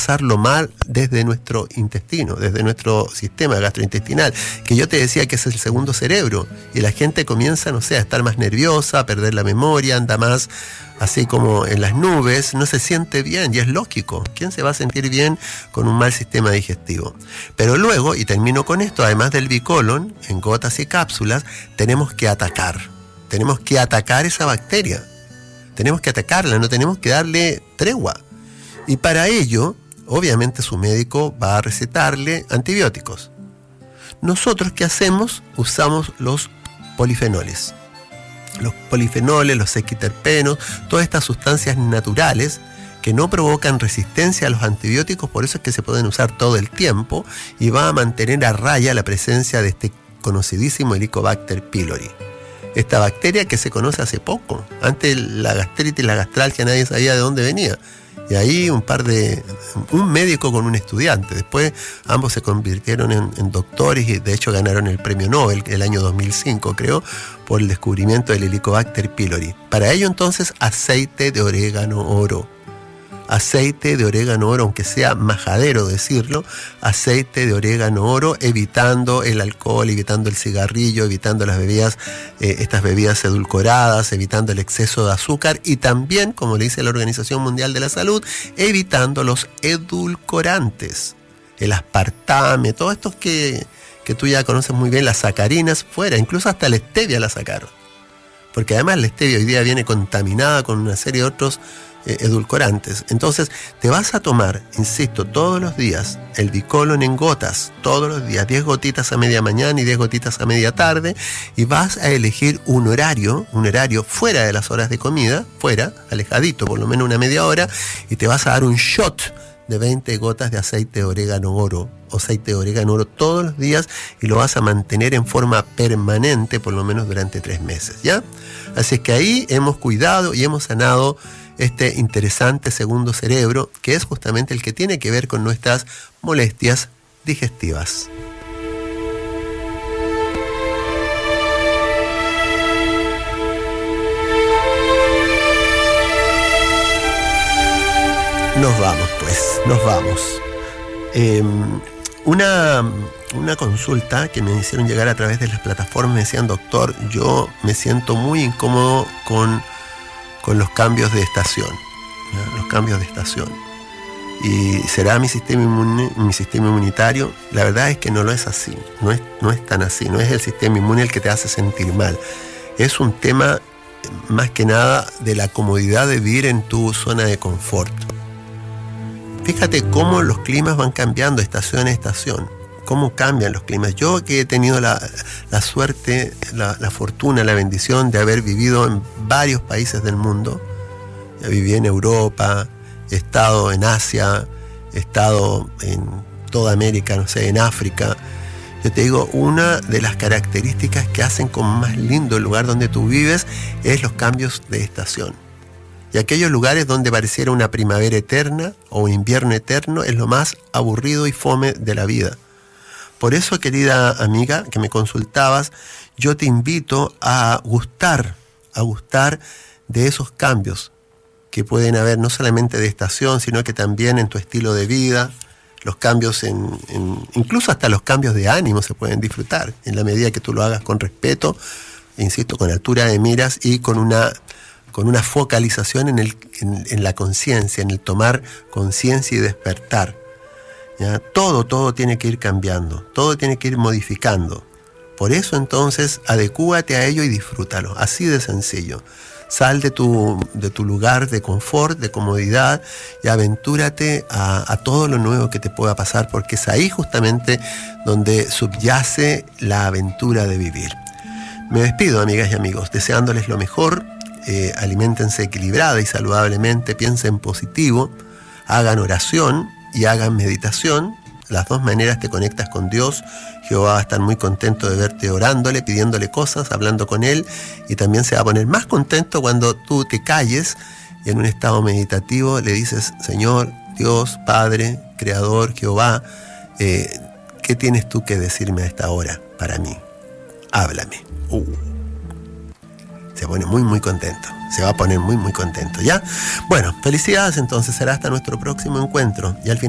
pasarlo mal desde nuestro intestino, desde nuestro sistema gastrointestinal, que yo te decía que es el segundo cerebro, y la gente comienza, no sé, a estar más nerviosa, a perder la memoria, anda más así como en las nubes, no se siente bien, y es lógico. ¿Quién se va a sentir bien con un mal sistema digestivo? Pero luego, y termino con esto, además del bicolon, en gotas y cápsulas, tenemos que atacar esa bacteria. Tenemos que atacarla, no tenemos que darle tregua. Y para ello, obviamente su médico va a recetarle antibióticos. Nosotros, ¿qué hacemos? Usamos los polifenoles. Los polifenoles, los sequiterpenos, todas estas sustancias naturales que no provocan resistencia a los antibióticos, por eso es que se pueden usar todo el tiempo y va a mantener a raya la presencia de este conocidísimo Helicobacter pylori. Esta bacteria que se conoce hace poco. Antes la gastritis y la gastralgia nadie sabía de dónde venía. Y ahí un médico con un estudiante. Después ambos se convirtieron en doctores y de hecho ganaron el premio Nobel el año 2005, creo, por el descubrimiento del Helicobacter pylori. Para ello entonces aceite de orégano oro. Aceite de orégano oro, aunque sea majadero decirlo, aceite de orégano oro, evitando el alcohol, evitando el cigarrillo, evitando las bebidas, estas bebidas edulcoradas, evitando el exceso de azúcar y también, como le dice la Organización Mundial de la Salud, evitando los edulcorantes, el aspartame, todos estos que tú ya conoces muy bien, las sacarinas, fuera, incluso hasta la stevia la sacaron. Porque además la stevia hoy día viene contaminada con una serie de otros edulcorantes. Entonces te vas a tomar, insisto, todos los días el bicolon en gotas, todos los días, 10 gotitas a media mañana y 10 gotitas a media tarde, y vas a elegir un horario fuera de las horas de comida, fuera, alejadito, por lo menos una media hora, y te vas a dar un shot de 20 gotas de aceite de orégano oro todos los días, y lo vas a mantener en forma permanente por lo menos durante 3 meses, ¿ya? Así es que ahí hemos cuidado y hemos sanado este interesante segundo cerebro, que es justamente el que tiene que ver con nuestras molestias digestivas. Nos vamos. Una consulta que me hicieron llegar a través de las plataformas, me decían: doctor, yo me siento muy incómodo con los cambios de estación, ¿ya? Los cambios de estación. ¿Y será mi sistema inmunitario? La verdad es que no lo es así, no es tan así, no es el sistema inmune el que te hace sentir mal. Es un tema más que nada de la comodidad de vivir en tu zona de confort. Fíjate cómo los climas van cambiando estación a estación, cómo cambian los climas. Yo que he tenido la suerte, la fortuna, la bendición de haber vivido en varios países del mundo. Ya viví en Europa, he estado en Asia, he estado en toda América, no sé, en África. Yo te digo, una de las características que hacen como más lindo el lugar donde tú vives es los cambios de estación. Y aquellos lugares donde pareciera una primavera eterna o un invierno eterno es lo más aburrido y fome de la vida. Por eso, querida amiga que me consultabas, yo te invito a gustar de esos cambios que pueden haber no solamente de estación, sino que también en tu estilo de vida. Los cambios incluso hasta los cambios de ánimo se pueden disfrutar en la medida que tú lo hagas con respeto, insisto, con altura de miras y con una focalización en la conciencia, en el tomar conciencia y despertar. ¿Ya? Todo tiene que ir cambiando, todo tiene que ir modificando. Por eso entonces adecúate a ello y disfrútalo, así de sencillo. Sal de tu lugar de confort, de comodidad, y aventúrate a todo lo nuevo que te pueda pasar, porque es ahí justamente donde subyace la aventura de vivir. Me despido, amigas y amigos, deseándoles lo mejor. Aliméntense equilibrada y saludablemente, piensen positivo, hagan oración y hagan meditación. Las dos maneras te conectas con Dios. Jehová va a estar muy contento de verte orándole, pidiéndole cosas, hablando con Él, y también se va a poner más contento cuando tú te calles y en un estado meditativo le dices: Señor, Dios, Padre, Creador, Jehová, ¿qué tienes tú que decirme a esta hora para mí? Háblame. Se pone muy contento, se va a poner muy contento, ¿ya? Bueno, felicidades entonces, será hasta nuestro próximo encuentro, y al final